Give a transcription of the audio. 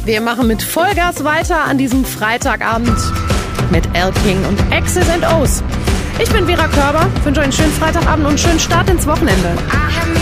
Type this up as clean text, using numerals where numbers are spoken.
Wir machen mit Vollgas weiter an diesem Freitagabend mit Al King und X's and O's. Ich bin Vera Körber, wünsche euch einen schönen Freitagabend und einen schönen Start ins Wochenende.